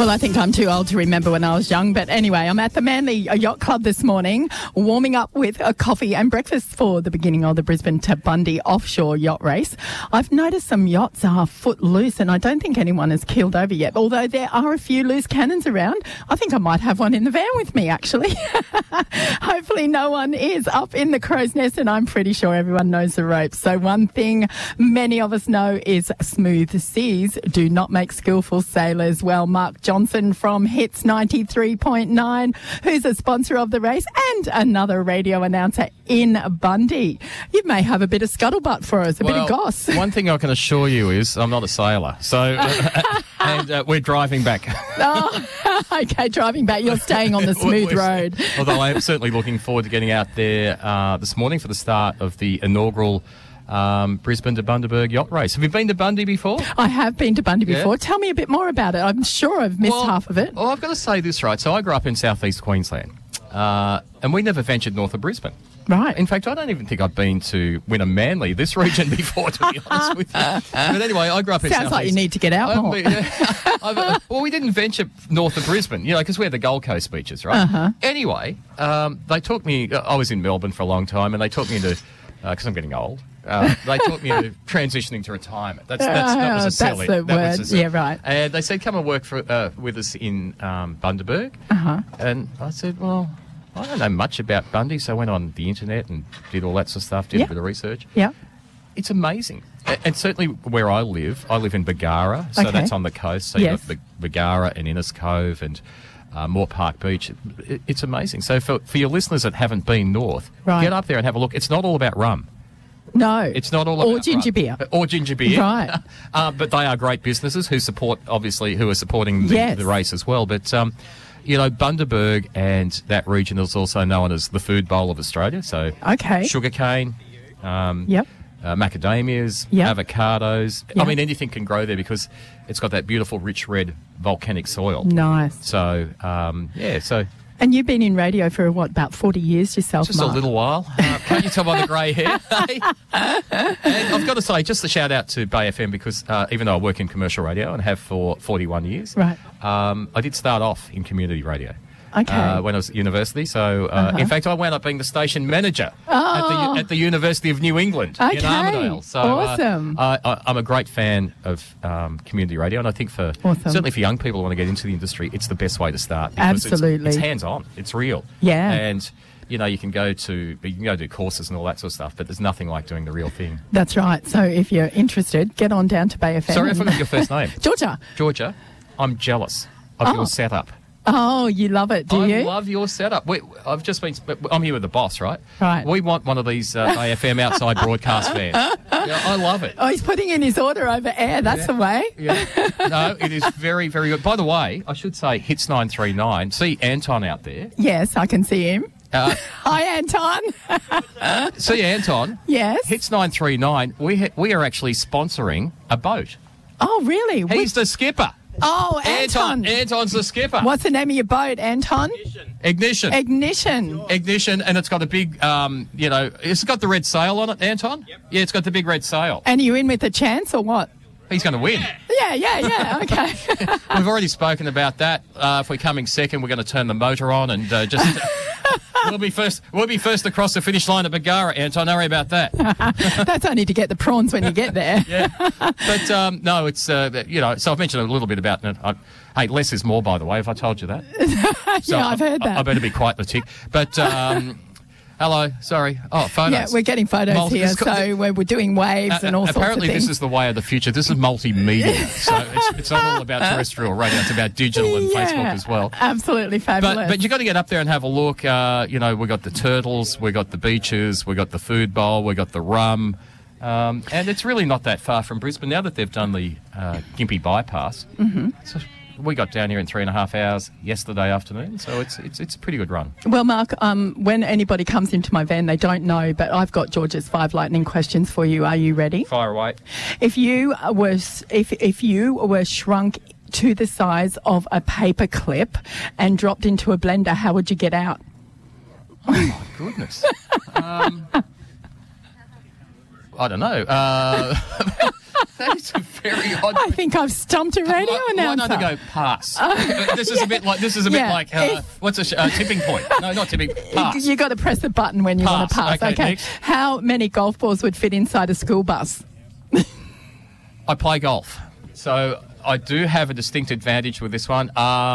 Well, I think I'm too old to remember when I was young. But anyway, I'm at the Manly Yacht Club this morning, warming up with a coffee and breakfast for the beginning of the Brisbane to Bundy offshore yacht race. I've noticed some yachts are foot loose, and I don't think anyone has keeled over yet, although there are a few loose cannons around. I think I might have one in the van with me, actually. Hopefully no one is up in the crow's nest, and I'm pretty sure everyone knows the ropes. So one thing many of us know is smooth seas do not make skillful sailors. Well, Mark Johnson from Hits 93.9, who's a sponsor of the race and another radio announcer in Bundy. You may have a bit of scuttlebutt for us, a bit of goss. One thing I can assure you is I'm not a sailor, so and we're driving back. Oh, okay, driving back. You're staying on the smooth road. Although I am certainly looking forward to getting out there this morning for the start of the inaugural Brisbane to Bundaberg yacht race. Have you been to Bundy before? I have been to Bundy before. Yeah. Tell me a bit more about it. I'm sure I've missed half of it. Well, I've got to say this, right? So I grew up in southeast Queensland, and we never ventured north of Brisbane. Right. In fact, I don't even think I've been to Wynnum Manly, this region, before, to be honest with you. But anyway, I grew up in Sounds southeast. like you need to get out more. Well, we didn't venture north of Brisbane, because we had the Gold Coast beaches, right? Uh-huh. Anyway, they taught me, I was in Melbourne for a long time, and they taught me into, because I'm getting old, they taught me into transitioning to retirement. That was a silly. That's the word. Yeah, right. And they said, come and work with us in Bundaberg. Uh-huh. And I said, well, I don't know much about Bundy, so I went on the internet and did all that sort of stuff, did a bit of research. Yeah. It's amazing. And certainly where I live in Bargara, so that's on the coast. So you've got Bargara and Innes Cove and Moore Park Beach. It's amazing. So for your listeners that haven't been north, get up there and have a look. It's not all about rum. No. It's not all about Or ginger beer. Or ginger beer. Right. But they are great businesses who are supporting the race as well. But Bundaberg and that region is also known as the food bowl of Australia. So sugarcane, macadamias, avocados. Yep. I mean, anything can grow there because it's got that beautiful, rich red volcanic soil. Nice. So, And you've been in radio for, about 40 years yourself, just Mark? a little while. Can't you tell by the grey hair? And I've got to say, just a shout out to Bay FM because even though I work in commercial radio and have for 41 years, right. I did start off in community radio. Okay. When I was at university. So, in fact, I wound up being the station manager at the University of New England in Armidale. So, awesome. I'm a great fan of community radio, and I think certainly for young people who want to get into the industry, it's the best way to start. Because Absolutely. It's hands-on. It's real. Yeah. And you can go do courses and all that sort of stuff, but there's nothing like doing the real thing. That's right. So if you're interested, get on down to Bay FM. Sorry, I forgot your first name. Georgia, I'm jealous of your setup. Oh, you love it, do you? I love your setup. I'm here with the boss, right? Right. We want one of these AFM outside broadcast vans. I love it. Oh, he's putting in his order over air. That's the way. Yeah. No, it is very, very good. By the way, I should say Hits 939. See Anton out there. Yes, I can see him. Hi, Anton. See Anton. Yes. Hits 939. We are actually sponsoring a boat. Oh, really? He's the skipper. Oh, Anton. Anton's the skipper. What's the name of your boat, Anton? Ignition. And it's got a big, it's got the red sail on it, Anton? Yep. Yeah, it's got the big red sail. And are you in with a chance or what? He's going to win. Yeah, okay. We've already spoken about that. If we're coming second, we're going to turn the motor on and just... We'll be first across the finish line at Bargara, Anton. Don't worry about that. That's only to get the prawns when you get there. Yeah. But, no, it's, so I've mentioned a little bit about it. Hey, less is more, by the way, if I told you that. So I've heard that. I better be quite the tick. But, hello, sorry. Oh, photos. Yeah, we're getting photos here, so we're doing waves and all sorts of things. Apparently this is the way of the future. This is multimedia. So it's not all about terrestrial radio. It's about digital and Facebook as well. Absolutely fabulous. But you've got to get up there and have a look. We've got the turtles, we've got the beaches, we've got the food bowl, we've got the rum. And it's really not that far from Brisbane. Now that they've done the Gympie bypass, so we got down here in 3.5 hours yesterday afternoon, so it's a pretty good run. Well, Mark, when anybody comes into my van, they don't know, but I've got George's 5 lightning questions for you. Are you ready? Fire away. If you were shrunk to the size of a paper clip and dropped into a blender, how would you get out? Oh my goodness. I don't know. That is a very odd. I think I've stumped a radio announcer. Why don't I go pass? This is a bit like what's a tipping point? No, not tipping. Pass. You got to press the button when you want to pass. Okay. Next. How many golf balls would fit inside a school bus? I play golf, so I do have a distinct advantage with this one.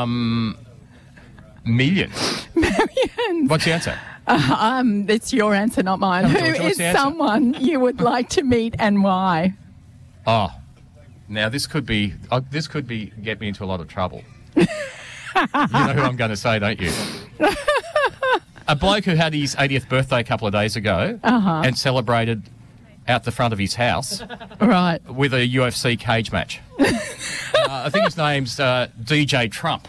Millions. Millions. What's the answer? It's your answer, not mine. No, Who George, what's is the answer? someone you would like to meet and why? Oh, now this could be get me into a lot of trouble. You know who I'm going to say, don't you? A bloke who had his 80th birthday a couple of days ago and celebrated out the front of his house Right. with a UFC cage match. I think his name's DJ Trump.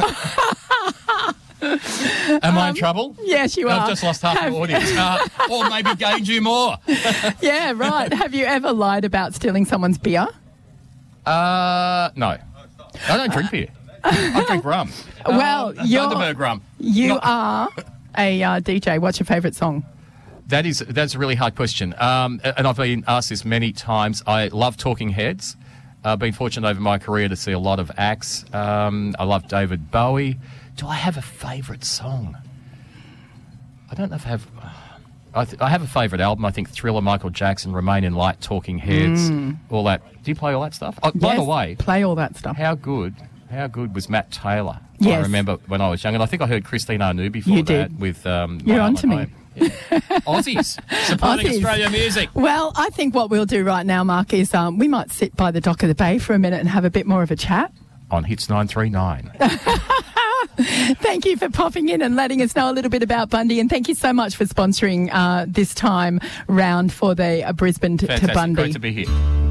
Am I in trouble? Yes, you are. I've just lost half the audience. Or maybe gained you more. Yeah, right. Have you ever lied about stealing someone's beer? No. I don't drink beer. I drink rum. Well, Thunderbird rum. You are a DJ. What's your favourite song? That's a really hard question. And I've been asked this many times. I love Talking Heads. I've been fortunate over my career to see a lot of acts. I love David Bowie. Do I have a favourite song? I don't know if I have... I have a favourite album. I think Thriller, Michael Jackson, Remain in Light, Talking Heads, all that. Do you play all that stuff? Oh, by the way... play all that stuff. How good was Matt Taylor? Yes. I remember when I was young. And I think I heard Christine Arnoux before You that did. with... You're on to me. Yeah. Aussies, supporting Aussies. Australian music. Well, I think what we'll do right now, Mark, is we might sit by the dock of the bay for a minute and have a bit more of a chat. On Hits 939. Thank you for popping in and letting us know a little bit about Bundy, and thank you so much for sponsoring this time round for the Brisbane to Fantastic. Bundy. Great to be here.